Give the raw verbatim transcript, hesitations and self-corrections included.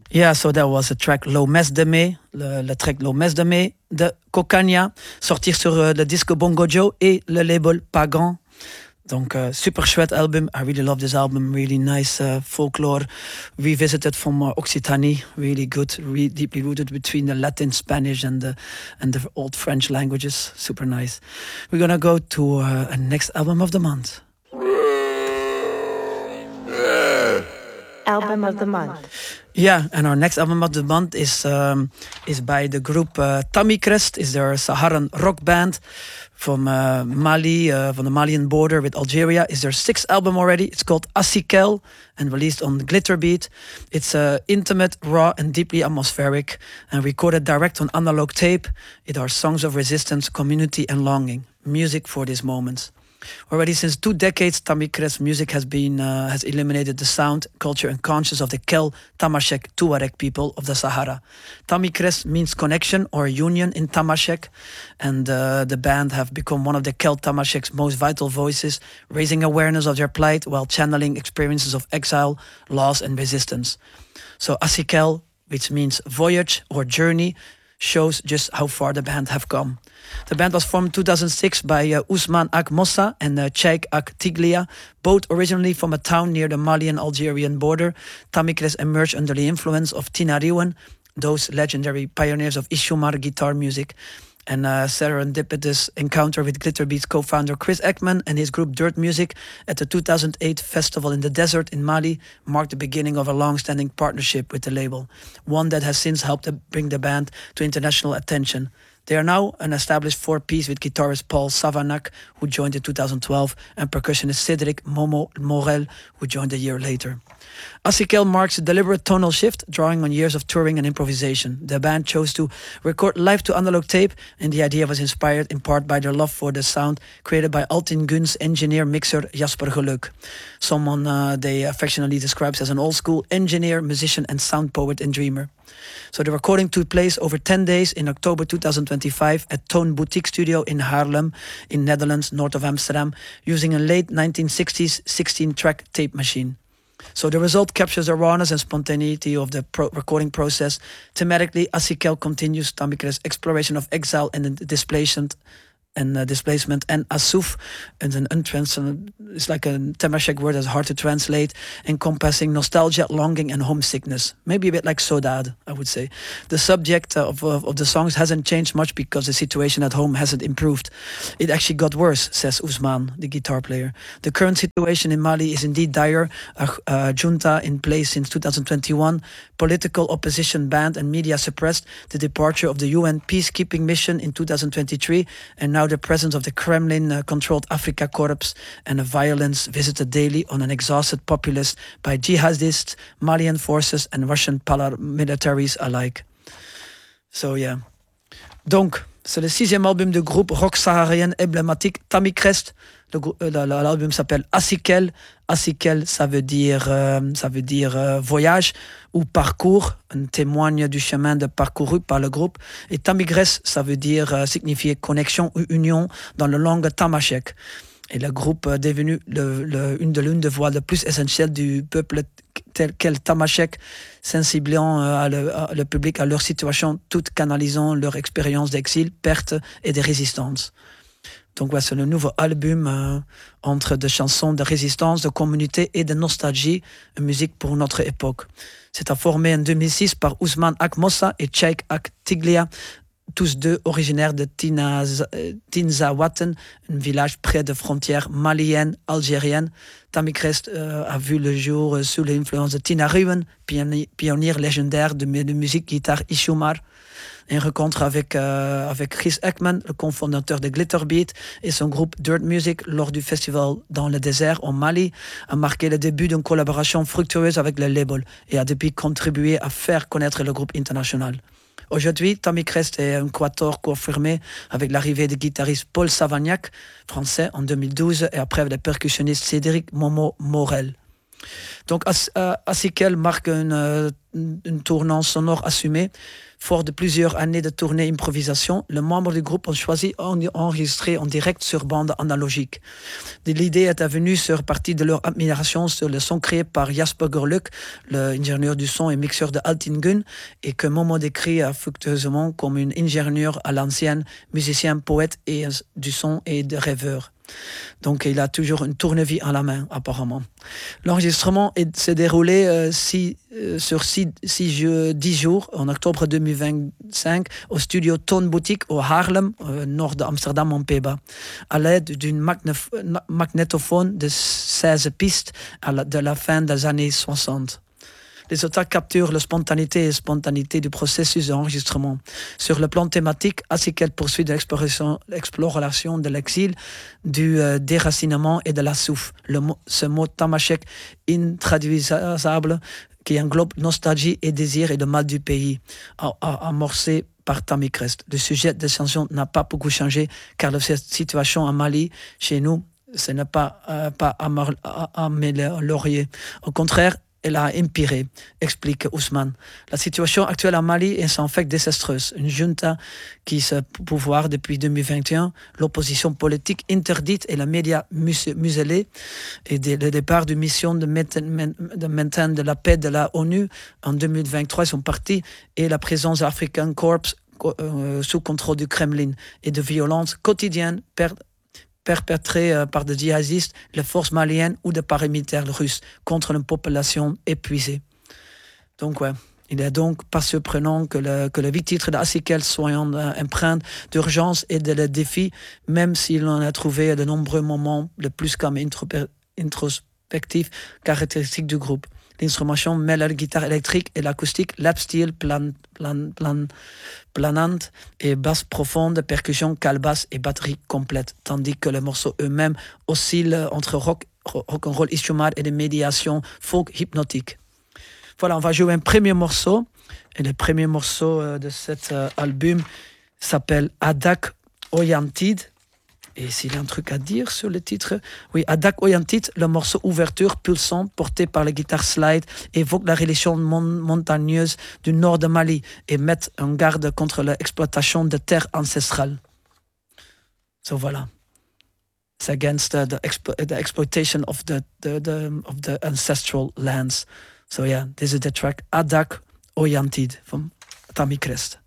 Yeah, so that was a track Lo Mes de Me, le, le track Lo Mes de Me de Kokania, sortir sur euh, le disque Bongo Joe et le label Pagan. Donc, uh, super chouette album. I really love this album. Really nice uh, folklore revisited from uh, Occitanie. Really good, really deeply rooted between the Latin, Spanish, and the and the old French languages. Super nice. We're gonna go to uh, a next album of the month. Album of the month. Yeah, and our next album of the month is um, is by the group uh, Tamicrest. Is their Saharan rock band from uh, Mali, uh, from the Malian border with Algeria. Is their sixth album already. It's called Asikel and released on Glitterbeat. It's uh, intimate, raw, and deeply atmospheric, and recorded direct on analog tape. It are songs of resistance, community, and longing. Music for these moments. Already since two decades, Tamikres music has been uh, has illuminated the sound, culture, and conscience of the Kel Tamashek Tuareg people of the Sahara. Tamikres means connection or union in Tamashek, and uh, the band have become one of the Kel Tamashek's most vital voices, raising awareness of their plight while channeling experiences of exile, loss, and resistance. So Asikel, which means voyage or journey, shows just how far the band have come. The band was formed in two thousand six by uh, Ousmane Ak Mossa and uh, Cheikh Ak Tiglia, both originally from a town near the Malian-Algerian border. Tamikres emerged under the influence of Tinariwen, those legendary pioneers of Ishumar guitar music, and a serendipitous encounter with Glitterbeat's co-founder Chris Ekman and his group Dirt Music at the two thousand eight Festival in the Desert in Mali marked the beginning of a long-standing partnership with the label, one that has since helped bring the band to international attention. They are now an established four-piece with guitarist Paul Savanac, who joined in two thousand twelve, and percussionist Cédric Momo Morel, who joined a year later. Asikel marks a deliberate tonal shift, drawing on years of touring and improvisation. The band chose to record live to analog tape, and the idea was inspired in part by their love for the sound created by Altin Gun's engineer mixer Jasper Geluk, someone uh, they affectionately describes as an old-school engineer, musician, and sound poet and dreamer. So the recording took place over ten days in October two thousand twenty-five at Tone Boutique Studio in Haarlem, in Netherlands, north of Amsterdam, using a late nineteen sixties sixteen-track tape machine. So the result captures the rawness and spontaneity of the pro- recording process. Thematically, Asikel continues Tamikres' exploration of exile and displacement, and uh, displacement, and Asuf, and an untrans- it's like a Tamashek word that's hard to translate, encompassing nostalgia, longing, and homesickness. Maybe a bit like Sodad, I would say. The subject of, of, of the songs hasn't changed much because the situation at home hasn't improved. It actually got worse, says Ousmane, the guitar player. The current situation in Mali is indeed dire. A, a junta in place since two thousand twenty-one, political opposition banned and media suppressed, the departure of the U N peacekeeping mission in two thousand twenty-three, and now the presence of the Kremlin-controlled uh, Africa Corps, and a violence visited daily on an exhausted populace by jihadists, Malian forces, and Russian paramilitaries alike. So yeah. Donc, c'est le sixième album du groupe rock saharien emblématique Tamicrest. L'album s'appelle Asikel. Asikel, ça veut dire, euh, ça veut dire euh, voyage ou parcours, un témoigne du chemin de parcouru par le groupe. Et Tamigres, ça veut dire euh, signifier connexion ou union dans la langue tamashek. Et le groupe est devenu le, le, une de l'une des voix les plus essentielles du peuple tel quel tamashek, sensibilisant euh, le, à, le public à leur situation, tout canalisant leur expérience d'exil, perte et de résistance. Donc ouais, c'est le nouveau album euh, entre des chansons de résistance, de communauté et de nostalgie, une musique pour notre époque. C'est formé en deux mille six par Ousmane Ak Mossa et Cheikh Ak Tiglia, tous deux originaires de Tinaz, euh, Tinzaouaten, un village près de frontières maliennes, algériennes. Tamicrest euh, a vu le jour euh, sous l'influence de Tinariwen, pionnier, pionnier légendaire de, de musique guitare Ishumar. Une rencontre avec, euh, avec Chris Ekman, le cofondateur de Glitterbeat, et son groupe Dirt Music lors du festival dans le désert au Mali a marqué le début d'une collaboration fructueuse avec le label et a depuis contribué à faire connaître le groupe international. Aujourd'hui, Tamicrest est un quatuor confirmé avec l'arrivée du guitariste Paul Savagnac, français, en deux mille douze, et après le percussionniste Cédric Momo Morel. Donc As- euh, Asikel marque une, euh, une tournant sonore assumée. Fort de plusieurs années de tournée improvisation, les membres du groupe ont choisi d'enregistrer en direct sur bande analogique. L'idée est venue sur partie de leur admiration sur le son créé par Jasper Gorluk, l'ingénieur du son et mixeur de Altingun, et que Momo décrit affectueusement comme une ingénieur à l'ancienne, musicien, poète et du son et de rêveur. Donc il a toujours une tournevis à la main, apparemment. L'enregistrement s'est déroulé euh, six, euh, sur six, six, dix jours, en octobre deux mille vingt-cinq, au studio Tone Boutique au Haarlem, euh, nord d'Amsterdam, en Pays-Bas, à l'aide d'une magnétophone de seize pistes à la, de la fin des années soixante. Les auteurs capturent la spontanéité et spontanéité du processus d'enregistrement. Sur le plan thématique, Asikel poursuit de l'exploration, l'exploration de l'exil, du euh, déracinement et de la souffle. Le mot, ce mot tamashek intraduisable qui englobe nostalgie et désir et le mal du pays, a, a, amorcé par Tammy Crest. Le sujet de chanson n'a pas beaucoup changé car la situation en Mali, chez nous, ce n'est pas, euh, pas amélioré. Au contraire, elle a empiré, explique Ousmane. La situation actuelle en Mali est en fait désastreuse. Une junta qui se pouvoir depuis deux mille vingt et un, l'opposition politique interdite et les médias muselés, et le départ de mission de maintien de la paix de la ONU en deux mille vingt-trois sont partis, et la présence d'African Corps euh, sous contrôle du Kremlin et de violences quotidiennes perdent perpétrés par des djihadistes, les forces maliennes ou des paramilitaires russes contre une population épuisée. Donc, ouais, il est donc pas surprenant que le, que le huit titres d'Asikel soient empreints d'urgence et de le défi, même s'il en a trouvé de nombreux moments le plus comme introspectifs caractéristiques du groupe. L'instrumentation mêle la guitare électrique et l'acoustique, lap steel plan, plan, plan, planante et basse profonde, percussion, calebasse et batterie complète, tandis que les morceaux eux-mêmes oscillent entre rock, rock and roll instrument et des médiations folk hypnotiques. Voilà, on va jouer un premier morceau, et le premier morceau de cet euh, album s'appelle Adak Oyantid. Et s'il y a un truc à dire sur le titre, oui, Adak Oyantid, le morceau ouverture pulsant porté par la guitare slide, évoque la religion mon- montagneuse du nord de Mali et met en garde contre l'exploitation de terres ancestrales. So voilà. It's against uh, the, expo- the exploitation of the, the, the, of the ancestral lands. So yeah, this is the track Adak Oyantid from Tammy Crest.